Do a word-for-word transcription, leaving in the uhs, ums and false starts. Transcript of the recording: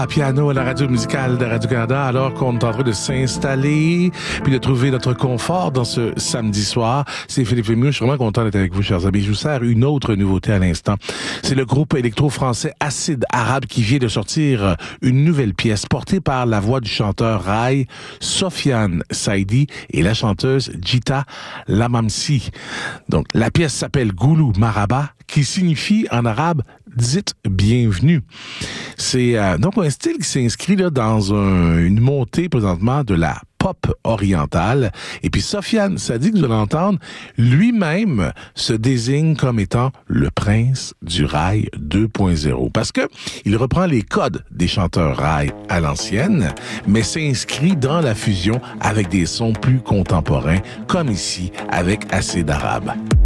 À piano à la radio musicale de Radio-Canada, alors qu'on est en train de s'installer puis de trouver notre confort dans ce samedi soir. C'est Philippe Lemieux, je suis vraiment content d'être avec vous, chers amis. Je vous sers une autre nouveauté à l'instant. C'est le groupe électro-français Acide Arabe qui vient de sortir une nouvelle pièce portée par la voix du chanteur Rai, Sofiane Saidi et la chanteuse Jita Lamamsi. Donc, la pièce s'appelle Goulou Maraba, qui signifie en arabe « dites bienvenue ». C'est euh, donc un style qui s'inscrit là, dans un, une montée présentement de la pop orientale. Et puis Sofiane Saidi, que vous allez entendre, lui-même se désigne comme étant le prince du rail deux point zéro. Parce que il reprend les codes des chanteurs rail à l'ancienne, mais s'inscrit dans la fusion avec des sons plus contemporains, comme ici avec Acide Arabe.